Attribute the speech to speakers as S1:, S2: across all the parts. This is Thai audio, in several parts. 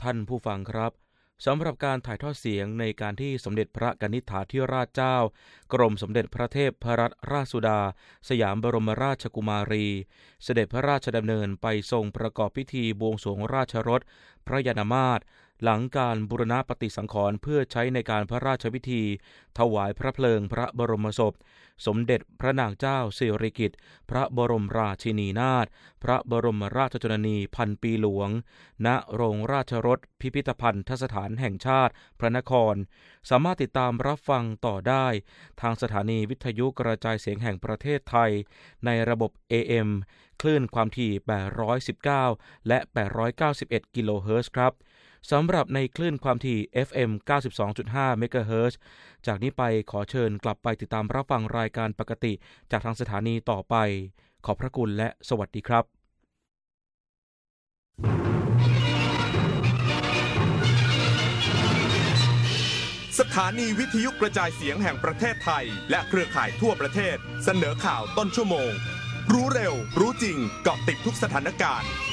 S1: ท่านผู้ฟังครับสำหรับการถ่ายทอดเสียงในการที่สมเด็จพระกนิษฐาธิราชเจ้ากรมสมเด็จพระเทพรัตนราชสุดาสยามบรมราชกุมารีเสด็จพระราชดำเนินไปทรงประกอบพิธีบวงสรวงราชรถพระยานมาศหลังการบูรณปฏิสังขรณ์เพื่อใช้ในการพระราชพิธีถวายพระเพลิงพระบรมศพสมเด็จพระนางเจ้าสิริกิติ์พระบรมราชินีนาถพระบรมราชชนนีพันปีหลวงณโรงราชรถพิพิธภัณฑสถานแห่งชาติพระนครสามารถติดตามรับฟังต่อได้ทางสถานีวิทยุกระจายเสียงแห่งประเทศไทยในระบบ AM คลื่นความถี่819และ891กิโลเฮิรตซ์ครับสำหรับในคลื่นความถี่ FM 92.5 เมกะเฮิรตซ์จากนี้ไปขอเชิญกลับไปติดตามรับฟังรายการปกติจากทางสถานีต่อไปขอบพระคุณและสวัสดีครับ
S2: สถานีวิทยุกระจายเสียงแห่งประเทศไทยและเครือข่ายทั่วประเทศเสนอข่าวต้นชั่วโมงรู้เร็วรู้จริงเกาะติดทุกสถานการณ์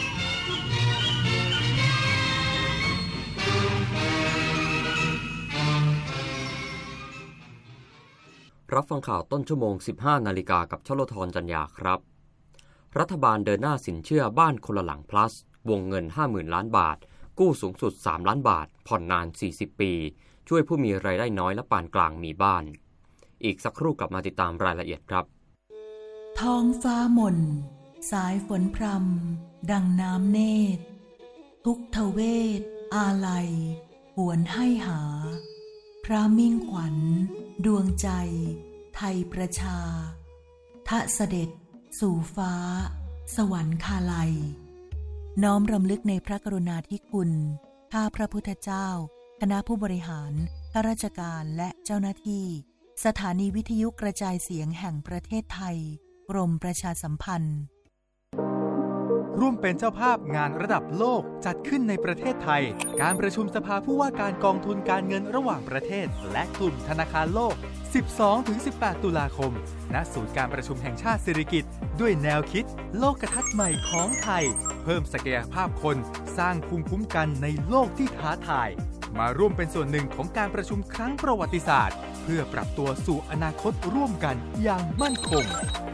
S3: รับฟังข่าวต้นชั่วโมง 15 นาฬิกากับชลธรจันยาครับรัฐบาลเดินหน้าสินเชื่อบ้านคนละหลัง plus วงเงิน 50,000 ล้านบาทกู้สูงสุด3ล้านบาทผ่อนนาน40ปีช่วยผู้มีรายได้น้อยและปานกลางมีบ้านอีกสักครู่กลับมาติดตามรายละเอียดครับ
S4: ท้องฟ้าหม่นสายฝนพรำดังน้ำเนตรทุกทเวทอาลัยหวนให้หาพระมิ่งขวัญดวงใจไทยประชาทะเสด็จสู่ฟ้าสวรรคาลัยน้อมรำลึกในพระกรุณาธิคุณข้าพระพุทธเจ้าคณะผู้บริหารข้าราชการและเจ้าหน้าที่สถานีวิทยุกระจายเสียงแห่งประเทศไทยกรมประชาสัมพันธ์
S5: ร่วมเป็นเจ้าภาพงานระดับโลกจัดขึ้นในประเทศไทยการประชุมสภาผู้ว่าการกองทุนการเงินระหว่างประเทศและกลุ่มธนาคารโลก 12-18 ตุลาคมณศูนย์การประชุมแห่งชาติสิริกิติ์ด้วยแนวคิดโลกทัศน์ใหม่ของไทยเพิ่มศักยภาพคนสร้างภูมิคุ้มกันในโลกที่ท้าทายมาร่วมเป็นส่วนหนึ่งของการประชุมครั้งประวัติศาสตร์เพื่อปรับตัวสู่อนาคตร่วมกันอย่างมั่นคง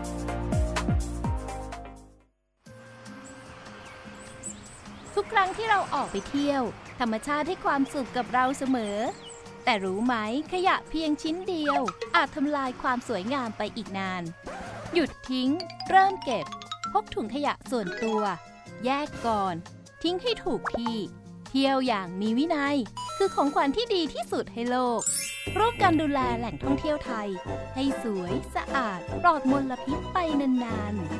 S6: ทุกครั้งที่เราออกไปเที่ยวธรรมชาติให้ความสุขกับเราเสมอแต่รู้ไหมขยะเพียงชิ้นเดียวอาจทำลายความสวยงามไปอีกนานหยุดทิ้งเริ่มเก็บพกถุงขยะส่วนตัวแยกก่อนทิ้งให้ถูกที่เที่ยวอย่างมีวินัยคือของขวัญที่ดีที่สุดให้โลกร่วมกันดูแลแหล่งท่องเที่ยวไทยให้สวยสะอาดปลอดมลพิษไปนานๆ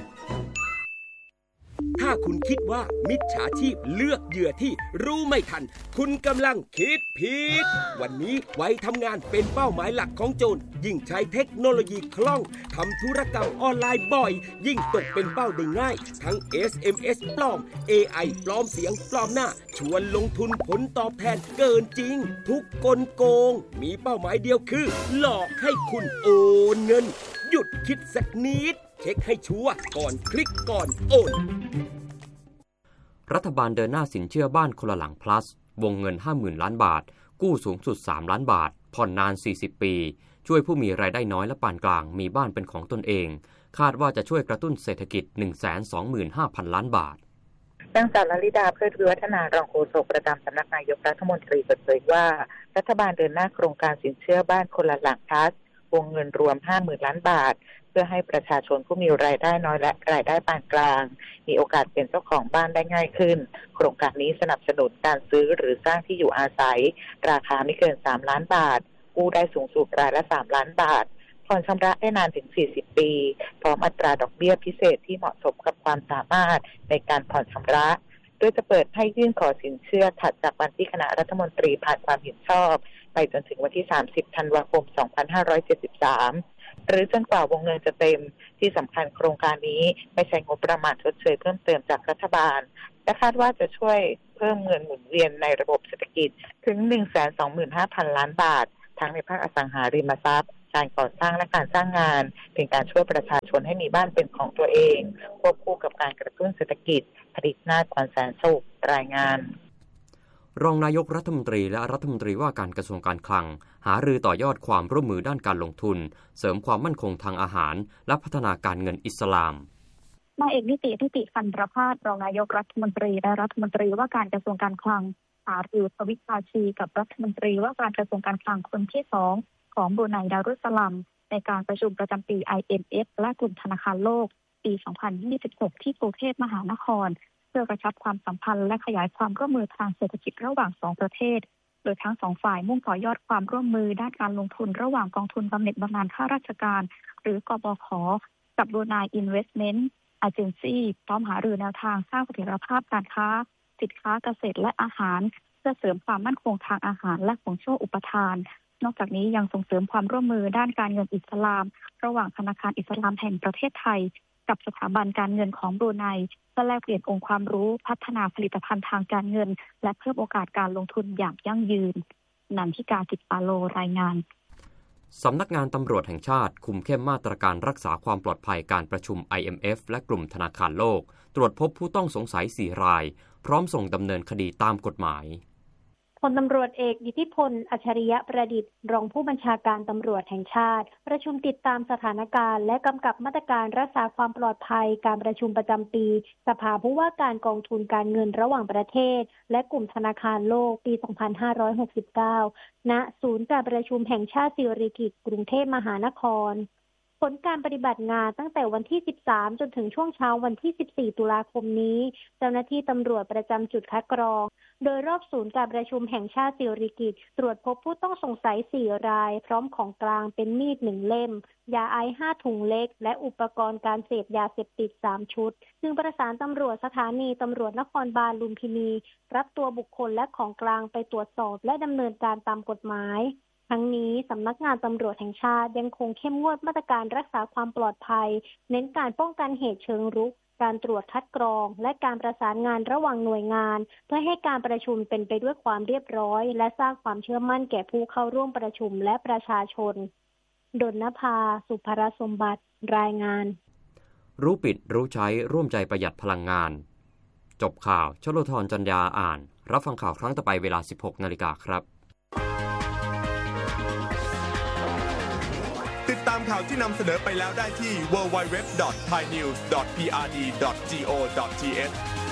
S7: ถ้าคุณคิดว่ามิจฉาชีพเลือกเหยื่อที่รู้ไม่ทันคุณกำลังคิดผิดวันนี้วัยทำงานเป็นเป้าหมายหลักของโจรยิ่งใช้เทคโนโลยีคล่องทำธุรกรรมออนไลน์บ่อยยิ่งตกเป็นเป้าได้ง่ายทั้ง SMS ปลอม AI ปลอมเสียงปลอมหน้าชวนลงทุนผลตอบแทนเกินจริงทุกกลโกงมีเป้าหมายเดียวคือหลอกให้คุณโอนเงินหยุดคิดสักนิดเช็คให้ชัวร์ก่อนคลิกก่อนโอน
S3: รัฐบาลเดินหน้าสินเชื่อบ้านคนละหลัง plus วงเงิน 50,000 ล้านบาทกู้สูงสุด3ล้านบาทผ่อนนาน40ปีช่วยผู้มีรายได้น้อยและปานกลางมีบ้านเป็นของตนเองคาดว่าจะช่วยกระตุ้นเศรษฐกิจ 125,000 ล้านบาท
S8: นางสาวลลิดา เพิดวิวัฒนารองโฆษกประจำสำนักนายกรัฐมนตรีเปิดเผยว่ารัฐบาลเดินหน้าโครงการสินเชื่อบ้านคนละหลัง plus วงเงินรวม 50,000 ล้านบาทเพื่อให้ประชาชนผู้มีรายได้น้อยและรายได้ปานกลางมีโอกาสเป็นเจ้าของบ้านได้ง่ายขึ้นโครงการนี้สนับสนุนการซื้อหรือสร้างที่อยู่อาศัยราคาไม่เกิน3ล้านบาทกู้ได้สูงสุดรายละ3ล้านบาทผ่อนชำระได้นานถึง40ปีพร้อมอัตราดอกเบี้ยพิเศษที่เหมาะสมกับความสามารถในการผ่อนชำระโดยจะเปิดให้ยื่นขอสินเชื่อถัดจากวันที่คณะรัฐมนตรีผ่านความเห็นชอบไปจนถึงวันที่30ธันวาคม2573หรือจนกว่าวงเงินจะเต็มที่สำคัญโครงการนี้ไม่ใช้งบประมาณชดเชยเพิ่มเติมจากรัฐบาลและคาดว่าจะช่วยเพิ่มเงินหมุนเวียนในระบบเศรษฐกิจถึง 125,000 ล้านบาททั้งในภาคอสังหาริมทรัพย์การก่อสร้างและการสร้างงานเป็นการช่วยประชาชนให้มีบ้านเป็นของตัวเองควบคู่กับการกระตุ้นเศรษฐกิจผลิตนาถ ขวัญแสนสุขรายงาน
S3: รองนายกรัฐมนตรีและรัฐมนตรีว่าการกระทรวงการคลังหารือต่อยอดความร่วมมือด้านการลงทุนเสริมความมั่นคงทางอาหารและพัฒนาการเงินอิสลาม
S9: นายเอกนิติพันธ์ประภาสรองนายกรัฐมนตรีและรัฐมนตรีว่าการกระทรวงการคลังหารือสวิตช์อาชีกับรัฐมนตรีว่าการกระทรวงการคลังคนที่2ของบรูไนดารุสสลัมในการประชุมประจำปี IMF และกลุ่มธนาคารโลกปี 2026 ที่กรุงเทพมหานครเพื่อกระชับความสัมพันธ์และขยายความร่วมมือทางเศรษฐกิจระหว่าง2ประเทศโดยทั้ง2ฝ่ายมุ่งต่อยอดความร่วมมือด้านการลงทุนระหว่างกองทุนบำเหน็จบำนาญข้าราชการหรือกบข.กับบรูไน Investment Agency พร้อมหารือแนวทางสร้างเสถียรภาพการค้าสินค้าเกษตรและอาหารเพื่อเสริมความมั่นคงทางอาหารและห่วงโซ่อุปทานนอกจากนี้ยังส่งเสริมความร่วมมือด้านการเงินอิสลามระหว่างธนาคารอิสลามแห่งประเทศไทยกับสถาบันการเงินของบรูไนเพื่อแลกเปลี่ยนองค์ความรู้พัฒนาผลิตภัณฑ์ทางการเงินและเพิ่มโอกาสการลงทุนอย่างยั่งยืนนันทิกา จิตปาโลรายงาน
S3: สำนักงานตำรวจแห่งชาติคุมเข้มมาตรการรักษาความปลอดภัยการประชุม IMF และกลุ่มธนาคารโลกตรวจพบผู้ต้องสงสัย4รายพร้อมส่งดำเนินคดีตามกฎหมาย
S10: พลตำรวจเอกอิทธิพลอัจฉริยะประดิษฐ์รองผู้บัญชาการตำรวจแห่งชาติประชุมติดตามสถานการณ์และกำกับมาตรการรักษาความปลอดภัยการประชุมประจำปีสภาผู้ว่าการกองทุนการเงินระหว่างประเทศและกลุ่มธนาคารโลกปี 2569 ณ ศูนย์การประชุมแห่งชาติสิริกิติ์กรุงเทพมหานครผลการปฏิบัติงานตั้งแต่วันที่ 13 จนถึงช่วงเช้าวันที่ 14 ตุลาคมนี้เจ้าหน้าที่ตำรวจประจำจุดคัดกรองโดยรอบศูนย์การประชุมแห่งชาติสิริกิติ์ตรวจพบผู้ต้องสงสัย4รายพร้อมของกลางเป็นมีด1เล่มยาไอซ์5ถุงเล็กและอุปกรณ์การเสพยาเสพติด3ชุดจึงประสานตำรวจสถานีตำรวจนครบาลลุมพินีรับตัวบุคคลและของกลางไปตรวจสอบและดำเนินการตามกฎหมายทั้งนี้สำนักงานตำรวจแห่งชาติยังคงเข้มงวดมาตรการรักษาความปลอดภัยเน้นการป้องกันเหตุเชิงรุกการตรวจคัดกรองและการประสานงานระหว่างหน่วยงานเพื่อให้การประชุมเป็นไปด้วยความเรียบร้อยและสร้างความเชื่อมั่นแก่ผู้เข้าร่วมประชุมและประชาชนดลนภา สุภรสมบัติรายงาน
S3: รู้ปิดรู้ใช้ร่วมใจประหยัดพลังงานจบข่าวชโลธรจันยาอ่านรับฟังข่าวครั้งต่อไปเวลา 16 นาฬิกาครับ
S2: ติดตามข่าวที่นำเสนอไปแล้วได้ที่ www.thainews.prd.go.th